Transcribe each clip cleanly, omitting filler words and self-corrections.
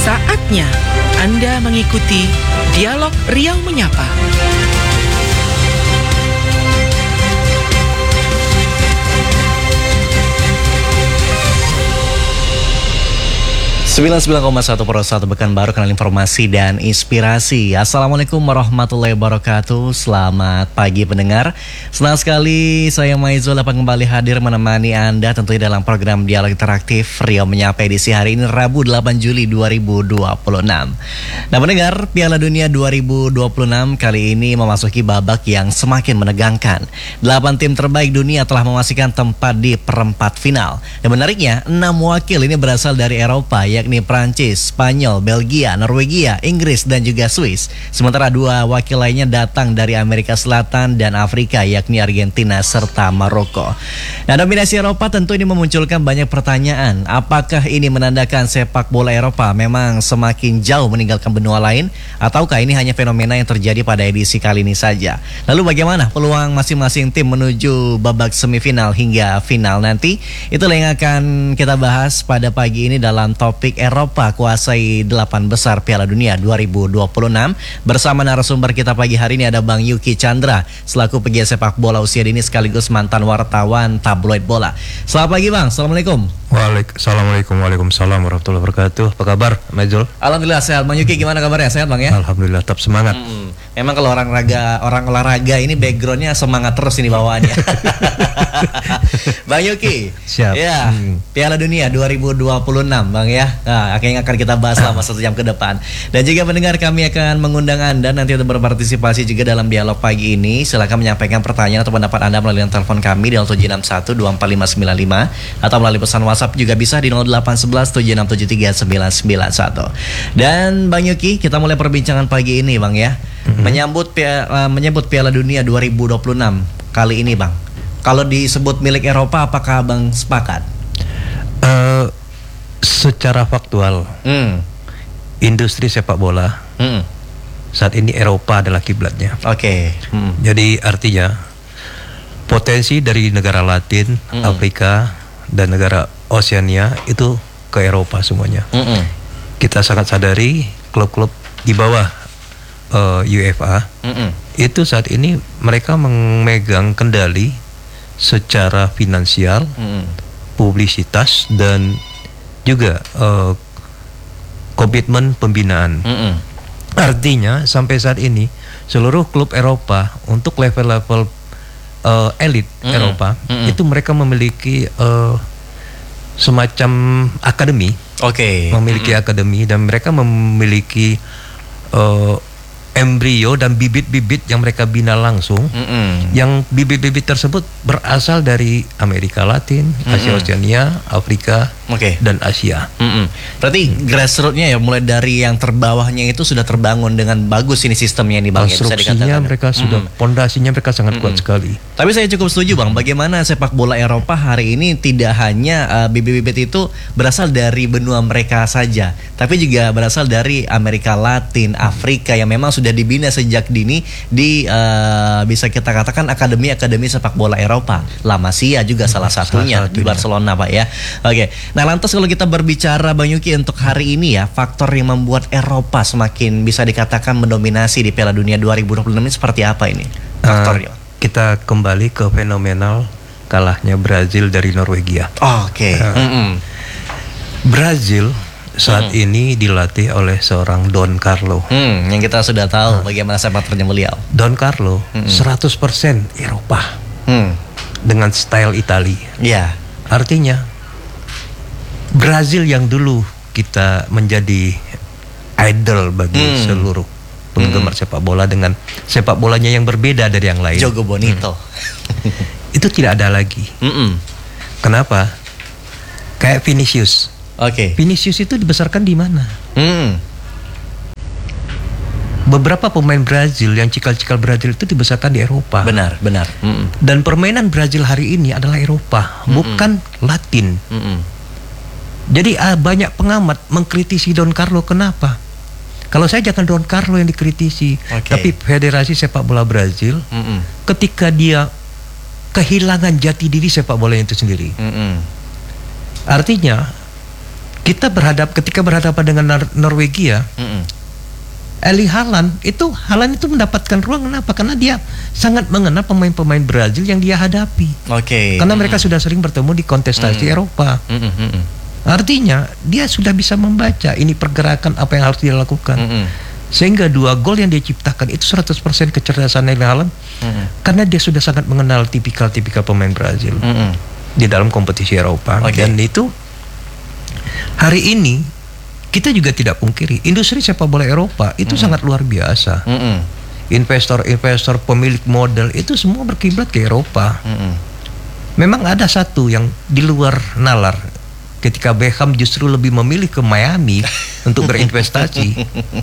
Saatnya Anda mengikuti Dialog Riau Menyapa. 99,1 Pekanbaru, kanal informasi dan inspirasi. Assalamualaikum warahmatullahi wabarakatuh. Selamat pagi pendengar. Senang sekali saya Maizul dapat kembali hadir menemani Anda tentunya dalam program Dialog Interaktif Riau Menyapa edisi hari ini Rabu 8 Juli 2026. Nah pendengar, Piala Dunia 2026 kali ini memasuki babak yang semakin menegangkan. 8 tim terbaik dunia telah memastikan tempat di perempat final. Dan menariknya 6 wakil ini berasal dari Eropa, yakni Prancis, Spanyol, Belgia, Norwegia, Inggris, dan juga Swiss. Sementara 2 wakil lainnya datang dari Amerika Selatan dan Afrika, yakni Argentina serta Maroko. Nah, dominasi Eropa tentu ini memunculkan banyak pertanyaan. Apakah ini menandakan sepak bola Eropa memang semakin jauh meninggalkan benua lain? Ataukah ini hanya fenomena yang terjadi pada edisi kali ini saja? Lalu bagaimana peluang masing-masing tim menuju babak semifinal hingga final nanti? Itulah yang akan kita bahas pada pagi ini dalam topik Eropa kuasai 8 besar Piala Dunia 2026. Bersama narasumber kita pagi hari ini ada Bang Yuki Chandra selaku pegiat sepak bola usia dini sekaligus mantan wartawan tabloid bola. Selamat pagi Bang, Assalamualaikum. Waalaikumsalam warahmatullahi wabarakatuh. Apa kabar, Maizul? Alhamdulillah sehat. Bang Yuki gimana kabarnya? Sehat Bang ya? Alhamdulillah, tetap semangat. Memang kalau orang olahraga ini backgroundnya semangat terus ini bawaannya. Bang Yuki, siap. Ya, Piala Dunia 2026 Bang ya. Nah, yang akan kita bahas selama 1 jam ke depan. Dan juga pendengar, kami akan mengundang Anda nanti untuk berpartisipasi juga dalam dialog pagi ini. Silakan menyampaikan pertanyaan atau pendapat Anda melalui telepon kami di 0761 24595 atau melalui pesan WhatsApp juga bisa di 0811 7673 991. Dan Bang Yuki, kita mulai perbincangan pagi ini Bang ya. Menyambut Piala Dunia 2026 kali ini Bang. Kalau disebut milik Eropa, apakah Bang sepakat? Secara faktual, industri sepak bola saat ini Eropa adalah kiblatnya. Oke. Jadi artinya potensi dari negara Latin, Afrika, dan negara Oseania itu ke Eropa semuanya. Kita sangat sadari klub-klub di bawah UEFA itu saat ini mereka memegang kendali secara finansial, publisitas, dan juga komitmen pembinaan. Artinya sampai saat ini seluruh klub Eropa untuk level-level elit Eropa itu mereka memiliki semacam akademi. Memiliki akademi, dan mereka memiliki embrio dan bibit-bibit yang mereka bina langsung. Yang bibit-bibit tersebut berasal dari Amerika Latin, Asia Oceania, Afrika, dan Asia. Berarti grassroots-nya ya, mulai dari yang terbawahnya itu sudah terbangun dengan bagus ini sistemnya ini Bang. Konstruksinya mereka sudah, pondasinya mereka sangat kuat sekali. Tapi saya cukup setuju Bang, bagaimana sepak bola Eropa hari ini tidak hanya bibit-bibit itu berasal dari benua mereka saja, tapi juga berasal dari Amerika Latin, Afrika yang memang sudah dibina sejak dini di bisa kita katakan akademi sepak bola Eropa. La Masia juga salah satunya di Barcelona Pak ya. Nah lantas kalau kita berbicara Bang Yuki untuk hari ini ya, faktor yang membuat Eropa semakin bisa dikatakan mendominasi di Piala Dunia 2026 ini seperti apa ini faktornya? Kita kembali ke fenomenal kalahnya Brazil dari Norwegia. Brazil saat ini dilatih oleh seorang Don Carlo. Yang kita sudah tahu bagaimana sepak terjang beliau. Don Carlo 100% Eropa dengan style Itali. Artinya Brazil yang dulu kita menjadi idol bagi seluruh penggemar sepak bola dengan sepak bolanya yang berbeda dari yang lain. Jogo Bonito. Itu tidak ada lagi. Kenapa? Kayak Vinicius. Vinicius itu dibesarkan di mana? Beberapa pemain Brazil yang cikal-cikal Brazil itu dibesarkan di Eropa. Benar. Dan permainan Brazil hari ini adalah Eropa, bukan Latin. Jadi banyak pengamat mengkritisi Don Carlo. Kenapa? Kalau saya jangan Don Carlo yang dikritisi, tapi Federasi Sepak Bola Brazil ketika dia kehilangan jati diri sepak bola itu sendiri. Artinya ketika berhadapan dengan Norwegia, Erling Haaland itu mendapatkan ruang. Kenapa? Karena dia sangat mengenal pemain-pemain Brazil yang dia hadapi. Karena mereka sudah sering bertemu di kontestasi Eropa. Artinya dia sudah bisa membaca ini pergerakan apa yang harus dia lakukan. Sehingga 2 gol yang dia ciptakan itu 100% kecerdasan Erling Haaland. Karena dia sudah sangat mengenal tipikal-tipikal pemain Brazil di dalam kompetisi Eropa. Dan itu hari ini kita juga tidak pungkiri industri sepak bola Eropa itu sangat luar biasa. Investor-investor, pemilik modal itu semua berkiblat ke Eropa. Memang ada satu yang di luar nalar. Ketika Beckham justru lebih memilih ke Miami untuk berinvestasi.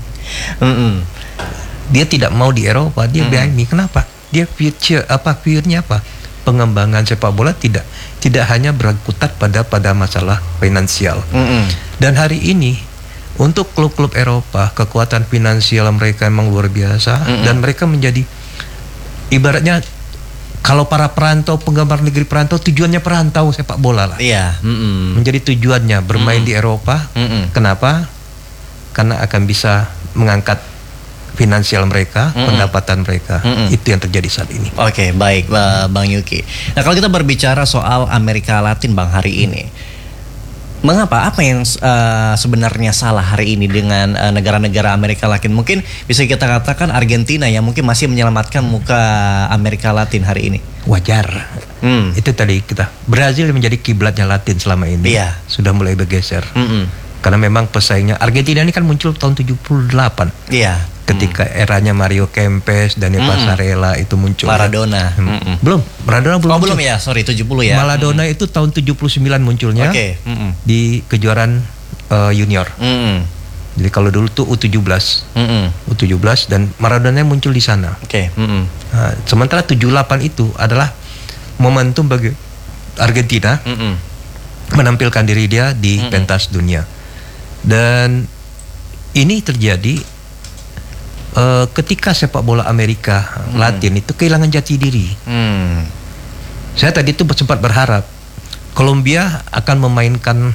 Dia tidak mau di Eropa, dia Miami. Kenapa? Dia future-nya apa? Pengembangan sepak bola tidak hanya berkutat pada masalah finansial. Dan hari ini untuk klub-klub Eropa, kekuatan finansial mereka memang luar biasa. Dan mereka menjadi, ibaratnya kalau para perantau, penggemar negeri perantau, tujuannya perantau sepak bola lah. Menjadi tujuannya bermain di Eropa. Kenapa? Karena akan bisa mengangkat finansial mereka, pendapatan mereka. Itu yang terjadi saat ini. Baik Bang Yuki. Nah, kalau kita berbicara soal Amerika Latin Bang hari ini, mengapa? Apa yang sebenarnya salah hari ini dengan negara-negara Amerika Latin? Mungkin bisa kita katakan Argentina yang mungkin masih menyelamatkan muka Amerika Latin hari ini. Wajar. Itu tadi Brazil menjadi kiblatnya Latin selama ini. Sudah mulai bergeser. Karena memang pesaingnya Argentina ini kan muncul tahun 78. Ketika eranya Mario Kempes, Dani Passarella itu muncul. Maradona. Maradona belum ya, sorry 70 ya. Maradona itu tahun 79 munculnya di kejuaraan junior. Jadi kalau dulu tuh U17. U17 dan Maradona muncul di sana. Nah, sementara 78 itu adalah momentum bagi Argentina menampilkan diri dia di pentas dunia. Dan ini terjadi ketika sepak bola Amerika Latin itu kehilangan jati diri. Saya tadi itu sempat berharap Kolombia akan memainkan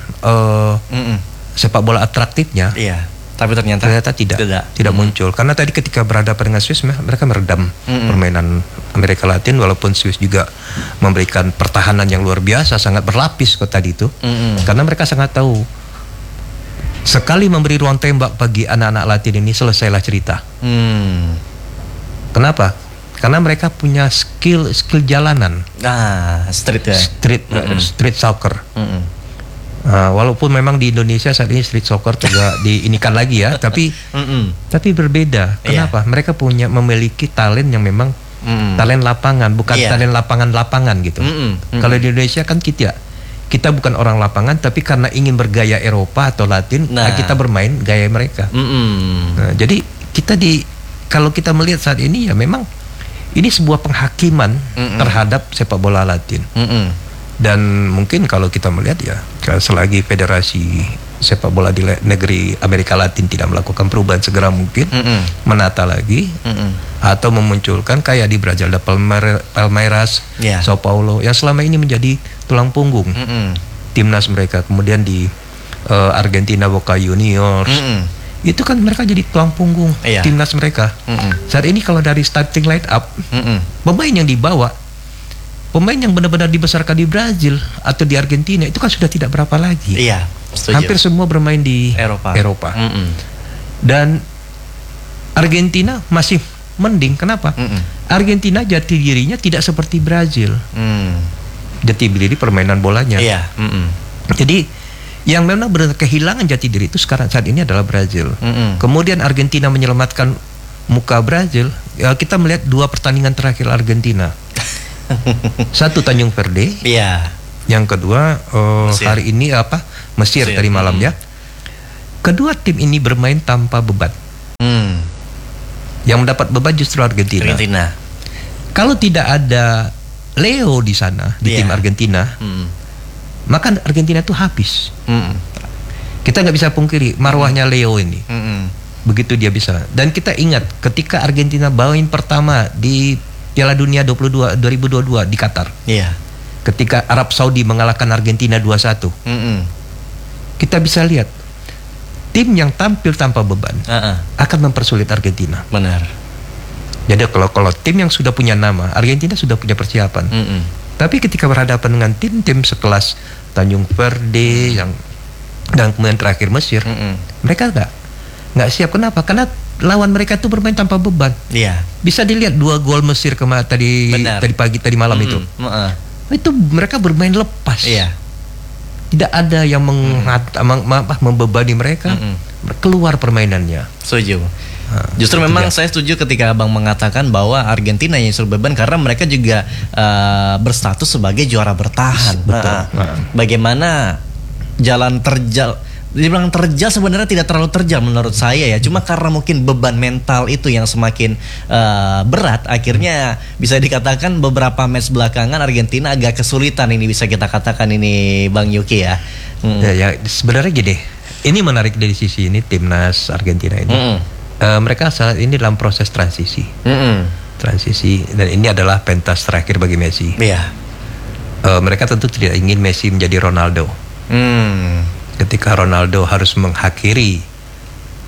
sepak bola atraktifnya. Tapi ternyata tidak muncul. Karena tadi ketika berhadapan dengan Swiss, mereka meredam permainan Amerika Latin. Walaupun Swiss juga memberikan pertahanan yang luar biasa, sangat berlapis kok tadi itu. Karena mereka sangat tahu, sekali memberi ruang tembak bagi anak-anak Latin ini, selesailah cerita. Kenapa? Karena mereka punya skill jalanan. Street soccer. Walaupun memang di Indonesia saat ini street soccer juga diinikan lagi ya, tapi berbeda. Kenapa? Mereka memiliki talent yang memang talent lapangan, bukan talent lapangan gitu. Kalau di Indonesia kan kita bukan orang lapangan, tapi karena ingin bergaya Eropa atau Latin, kita bermain gaya mereka. Nah, jadi kalau kita melihat saat ini ya memang ini sebuah penghakiman terhadap sepak bola Latin. Dan mungkin kalau kita melihat ya, selagi federasi sepak bola di negeri Amerika Latin tidak melakukan perubahan segera mungkin, menata lagi, atau memunculkan kayak di Brazil ada Palmeiras, Sao Paulo yang selama ini menjadi tulang punggung timnas mereka. Kemudian di Argentina Boca Juniors, itu kan mereka jadi tulang punggung timnas mereka. Saat ini kalau dari starting line up, pemain yang dibawa, pemain yang benar-benar dibesarkan di Brazil atau di Argentina itu kan sudah tidak berapa lagi. Hampir semua bermain di Eropa. Dan Argentina masih mending. Kenapa? Argentina jati dirinya tidak seperti Brazil. Jati diri permainan bolanya. Jadi yang memang benar kehilangan jati diri itu saat ini adalah Brazil. Kemudian Argentina menyelamatkan muka Brazil. Ya, kita melihat 2 pertandingan terakhir Argentina. Satu Tanjung Verde. Yang kedua hari ini Mesir tadi malam ya. Kedua tim ini bermain tanpa beban. Yang mendapat beban justru Argentina. Kalau tidak ada Leo di sana di tim Argentina, maka Argentina itu habis. Kita nggak bisa pungkiri marwahnya Leo ini. Begitu dia bisa. Dan kita ingat ketika Argentina main pertama di Piala Dunia 2022 di Qatar. Ketika Arab Saudi mengalahkan Argentina 2-1. kita bisa lihat tim yang tampil tanpa beban akan mempersulit Argentina. Benar. Jadi kalau tim yang sudah punya nama, Argentina sudah punya persiapan. Tapi ketika berhadapan dengan tim-tim sekelas Tanjung Verde dan kemudian terakhir Mesir, mereka nggak siap. Kenapa? Karena lawan mereka itu bermain tanpa beban. Iya. Bisa dilihat 2 gol Mesir tadi pagi tadi malam itu. Itu mereka bermain lepas. Iya. Tidak ada yang membebani mereka. Keluar permainannya. Setuju. Justru memang saya setuju ketika Abang mengatakan bahwa Argentina yang suruh beban karena mereka juga berstatus sebagai juara bertahan. Betul. Bagaimana jalan terjal? Dibilang terjal sebenarnya tidak terlalu terjal menurut saya ya. Cuma karena mungkin beban mental itu yang semakin berat, akhirnya bisa dikatakan beberapa match belakangan Argentina agak kesulitan ini, bisa kita katakan ini Bang Yuki ya. Ya sebenarnya gini, ini menarik dari sisi ini timnas Argentina ini. Mereka saat ini dalam proses transisi. Transisi, dan ini adalah pentas terakhir bagi Messi. Mereka tentu tidak ingin Messi menjadi Ronaldo. Ketika Ronaldo harus mengakhiri